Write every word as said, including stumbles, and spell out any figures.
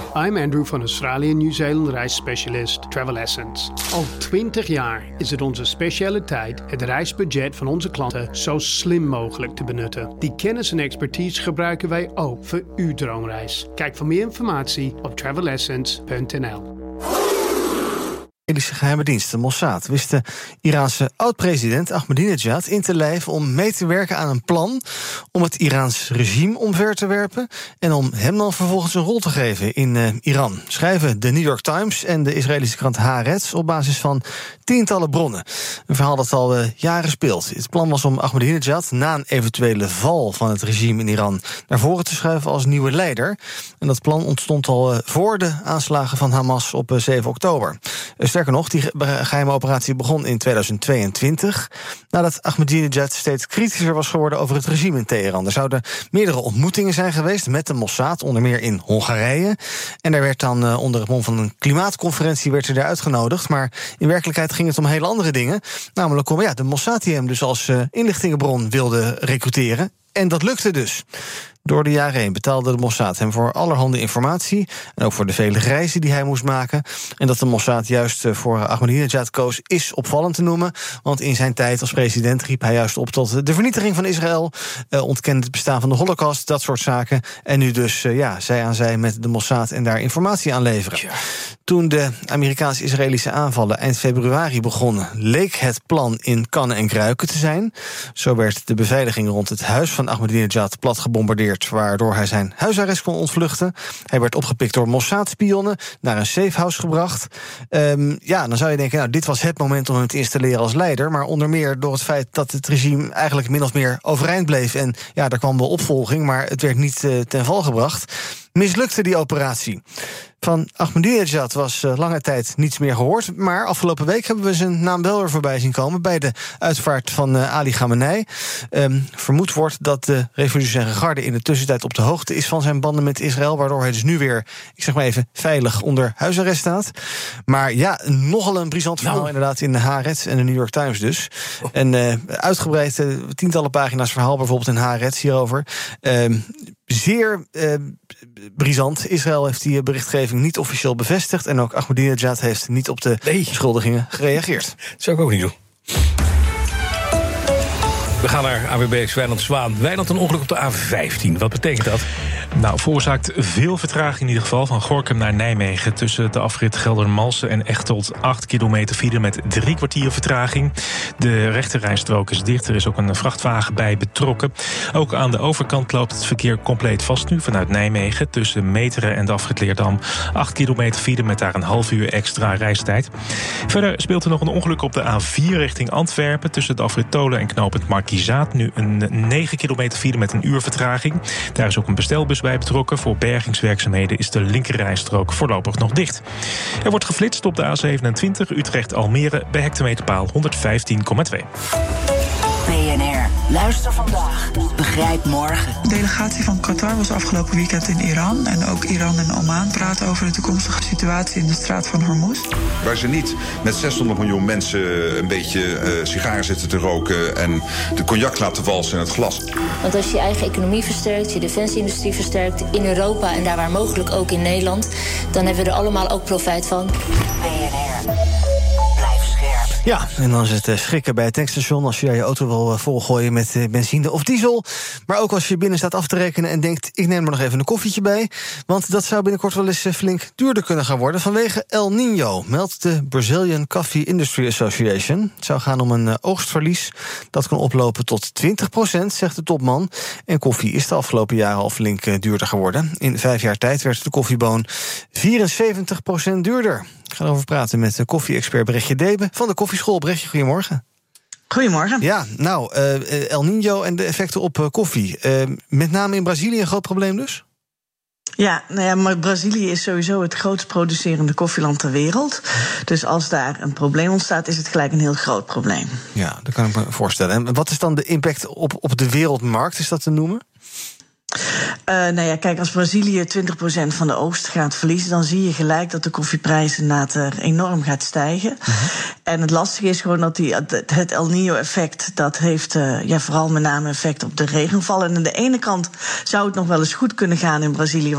I'm Andrew van Australië Nieuw-Zeeland reisspecialist Travel Essence. Al twintig jaar is het onze specialiteit het reisbudget van onze klanten zo slim mogelijk te benutten. Die kennis en expertise gebruiken wij ook voor uw droomreis. Kijk voor meer informatie op travel essence punt n l. Israëlische geheime dienst, de Mossad, wist de Iraanse oud-president Ahmadinejad in te lijven om mee te werken aan een plan om het Iraans regime omver te werpen en om hem dan vervolgens een rol te geven in uh, Iran. Schrijven de New York Times en de Israëlische krant Haaretz op basis van tientallen bronnen. Een verhaal dat al uh, jaren speelt. Het plan was om Ahmadinejad na een eventuele val van het regime in Iran naar voren te schuiven als nieuwe leider. En dat plan ontstond al uh, voor de aanslagen van Hamas op uh, zeven oktober. Uh, Sterker nog, die geheime operatie begon in tweeduizend tweeëntwintig... nadat Ahmadinejad steeds kritischer was geworden over het regime in Teheran. Er zouden meerdere ontmoetingen zijn geweest met de Mossad, onder meer in Hongarije. En er werd dan uh, onder het mom van een klimaatconferentie werd hij daar uitgenodigd. Maar in werkelijkheid ging het om hele andere dingen. Namelijk om ja, de Mossad die hem dus als uh, inlichtingenbron wilde recruteren. En dat lukte dus. Door de jaren heen betaalde de Mossad hem voor allerhande informatie en ook voor de vele reizen die hij moest maken. En dat de Mossad juist voor Ahmadinejad koos is opvallend te noemen, want in zijn tijd als president riep hij juist op tot de vernietiging van Israël, uh, ontkende het bestaan van de Holocaust, dat soort zaken. En nu dus uh, ja, zij aan zij met de Mossad en daar informatie aan leveren. Ja. Toen de Amerikaans-Israëlische aanvallen eind februari begonnen, leek het plan in kannen en kruiken te zijn. Zo werd de beveiliging rond het huis van Ahmadinejad plat gebombardeerd, waardoor hij zijn huisarrest kon ontvluchten. Hij werd opgepikt door Mossad-spionnen, naar een safehouse gebracht. Um, ja, dan zou je denken, nou, dit was het moment om hem te installeren als leider, maar onder meer door het feit dat het regime eigenlijk min of meer overeind bleef. En ja, daar kwam wel opvolging, maar het werd niet uh, ten val gebracht. Mislukte die operatie. Van Ahmadinejad was uh, lange tijd niets meer gehoord, maar afgelopen week hebben we zijn naam wel weer voorbij zien komen bij de uitvaart van uh, Ali Khamenei. Um, vermoed wordt dat de revolutionaire garde in de tussentijd op de hoogte is van zijn banden met Israël, waardoor hij dus nu weer, ik zeg maar even, veilig onder huisarrest staat. Maar ja, nogal een brisant verhaal nou. inderdaad in de Haaretz en de New York Times dus. Oh. En uh, uitgebreid uh, tientallen pagina's verhaal bijvoorbeeld in Haaretz hierover. Um, Zeer eh, brisant. Israël heeft die berichtgeving niet officieel bevestigd en ook Ahmadinejad heeft niet op de nee. beschuldigingen gereageerd. Dat zou ik ook niet doen. We gaan naar A W B's Wijnand Zwaan. Wijnand, een ongeluk op de A vijftien. Wat betekent dat? Nou, veroorzaakt veel vertraging in ieder geval. Van Gorinchem naar Nijmegen tussen de afrit Geldermalsen en Echteld. acht kilometer file met drie kwartier vertraging. De rechterrijstrook is dicht. Er is ook een vrachtwagen bij betrokken. Ook aan de overkant loopt het verkeer compleet vast nu vanuit Nijmegen. Tussen Meteren en de afrit Leerdam. acht kilometer file met daar een half uur extra reistijd. Verder speelt er nog een ongeluk op de A vier richting Antwerpen. Tussen de afrit Tolen en knooppunt Markizaat. Nu een negen kilometer file met een uur vertraging. Daar is ook een bestelbus bij betrokken. Voor bergingswerkzaamheden is de linkerrijstrook voorlopig nog dicht. Er wordt geflitst op de A zevenentwintig Utrecht-Almere bij hectometerpaal honderdvijftien komma twee. B N R. Luister vandaag. Begrijp morgen. De delegatie van Qatar was afgelopen weekend in Iran. En ook Iran en Oman praten over de toekomstige situatie in de straat van Hormuz. Waar ze niet met zeshonderd miljoen mensen een beetje uh, sigaren zitten te roken en de cognac laten walsen in het glas. Want als je je eigen economie versterkt, je defensieindustrie versterkt in Europa en daar waar mogelijk ook in Nederland, dan hebben we er allemaal ook profijt van. B N R. Blijf scherp. Ja, en dan is het schrikken bij het tankstation als je daar je auto wil volgooien met benzine of diesel. Maar ook als je binnen staat af te rekenen en denkt, ik neem er nog even een koffietje bij. Want dat zou binnenkort wel eens flink duurder kunnen gaan worden vanwege El Niño, meldt de Brazilian Coffee Industry Association. Het zou gaan om een oogstverlies dat kan oplopen tot twintig procent, zegt de topman. En koffie is de afgelopen jaren al flink duurder geworden. In vijf jaar tijd werd de koffieboon vierenzeventig procent duurder. Ik ga erover praten met de koffie-expert Brechtje Debe van de Koffieschool. Brechtje, goedemorgen. Goedemorgen. Ja, nou, uh, El Niño en de effecten op uh, koffie. Uh, met name in Brazilië een groot probleem dus? Ja, nou ja, maar Brazilië is sowieso het grootst producerende koffieland ter wereld. Dus als daar een probleem ontstaat, is het gelijk een heel groot probleem. Ja, dat kan ik me voorstellen. En wat is dan de impact op, op de wereldmarkt, is dat te noemen? Uh, nou ja, kijk, als Brazilië twintig procent van de oogst gaat verliezen, dan zie je gelijk dat de koffieprijs inderdaad enorm gaat stijgen. Uh-huh. En het lastige is gewoon dat die, het El Niño-effect, dat heeft uh, ja, vooral met name effect op de regenval. En aan de ene kant zou het nog wel eens goed kunnen gaan in Brazilië,